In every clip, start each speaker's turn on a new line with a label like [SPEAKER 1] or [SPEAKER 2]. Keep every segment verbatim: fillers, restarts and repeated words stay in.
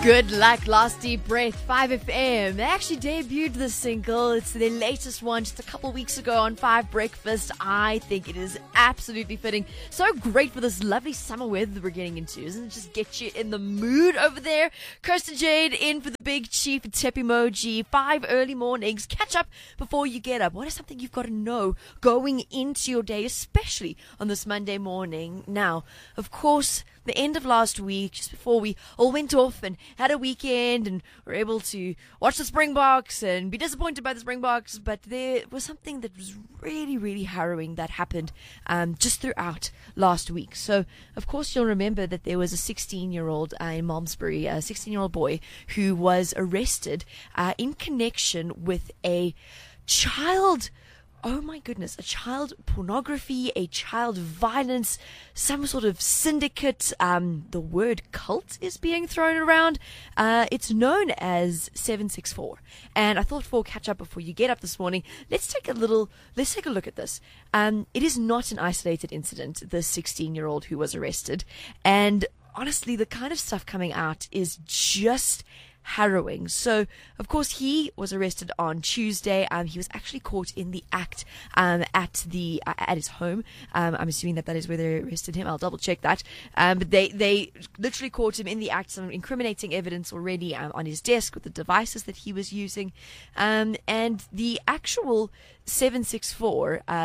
[SPEAKER 1] Good Luck, Last Deep Breath, five F M. They actually debuted the single. It's their latest one just a couple weeks ago on five Breakfast. I think it is absolutely fitting. So great for this lovely summer weather that we're getting into, isn't it? Just get you in the mood over there. Kirsten Jade in for the Big Chief, tip emoji, five early mornings. Catch up before you get up. What is something you've got to know going into your day, especially on this Monday morning? Now, of course, the end of last week, just before we all went off and had a weekend and were able to watch the Springboks and be disappointed by the Springboks, but there was something that was really, really harrowing that happened um, just throughout last week. So, of course, you'll remember that there was a sixteen-year-old uh, in Malmesbury, a sixteen-year-old boy who was arrested uh, in connection with a child Oh my goodness, a child pornography, a child violence, some sort of syndicate. Um, the word cult is being thrown around. Uh, it's known as seven six four. And I thought for a catch up before you get up this morning, let's take a little, let's take a look at this. Um, it is not an isolated incident, the sixteen-year-old who was arrested. And honestly, the kind of stuff coming out is just harrowing. So, of course, he was arrested on Tuesday. Um, he was actually caught in the act um, at the uh, at his home. Um, I'm assuming that that is where they arrested him. I'll double check that. Um, but they they literally caught him in the act. Some incriminating evidence already um, on his desk with the devices that he was using, um, and the actual seven six four. Uh,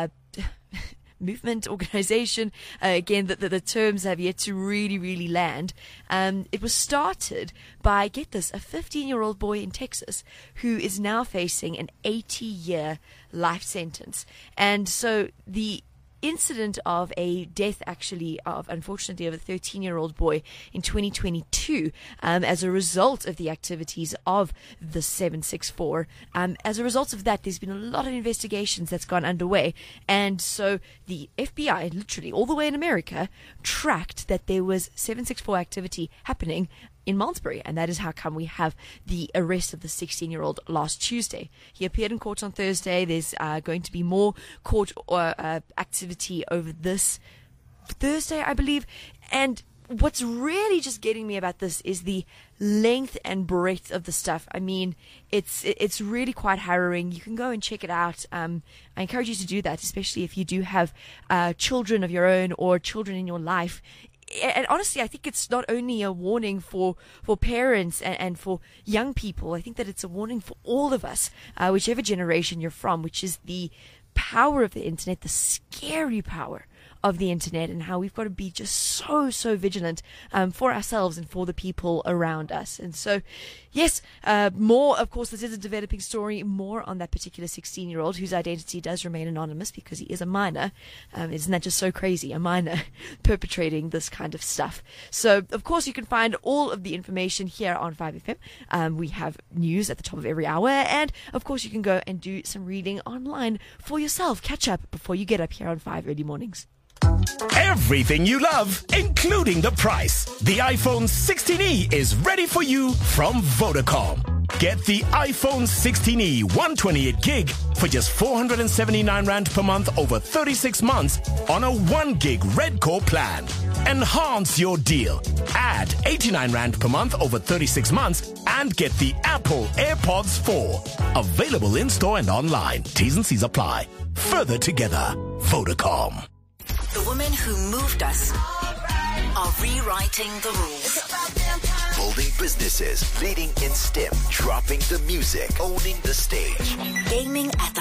[SPEAKER 1] movement, organization, uh, again, the, the, the terms have yet to really, really land. Um, it was started by, get this, a fifteen-year-old boy in Texas who is now facing an eighty-year life sentence. And so the incident of a death, actually, of unfortunately, of a thirteen-year-old boy in twenty twenty-two um, as a result of the activities of the seven six four. Um, as a result of that, there's been a lot of investigations that's gone underway. And so the F B I, literally all the way in America, tracked that there was seven six four activity happening in Malmesbury, and that is how come we have the arrest of the sixteen-year-old last Tuesday. He appeared in court on Thursday. There's uh, going to be more court uh, uh, activity over this Thursday, I believe. And what's really just getting me about this is the length and breadth of the stuff. I mean, it's it's really quite harrowing. You can go and check it out. Um, I encourage you to do that, especially if you do have uh, children of your own or children in your life. And honestly, I think it's not only a warning for, for parents and, and for young people. I think that it's a warning for all of us, uh, whichever generation you're from, which is the power of the internet, the scary power of the internet, and how we've got to be just so, so vigilant um, for ourselves and for the people around us. And so, yes, uh, more, of course, this is a developing story, more on that particular sixteen-year-old whose identity does remain anonymous because he is a minor. Um, isn't that just so crazy, a minor perpetrating this kind of stuff? So, of course, you can find all of the information here on five F M. Um, we have news at the top of every hour, and, of course, you can go and do some reading online for yourself. Catch up before you get up here on five Early Mornings.
[SPEAKER 2] Everything you love, including the price. The iPhone sixteen E is ready for you from Vodacom. Get the iPhone sixteen E one twenty-eight gig for just four hundred seventy-nine rand per month over thirty-six months on a one gig Red Core plan. Enhance your deal. Add eighty-nine rand per month over thirty-six months and get the Apple AirPods four. Available in-store and online. T's and C's apply. Further together. Vodacom.
[SPEAKER 3] The women who moved us are rewriting the rules.
[SPEAKER 4] Building businesses, leading in STEM, dropping the music, owning the stage.
[SPEAKER 3] Gaming at the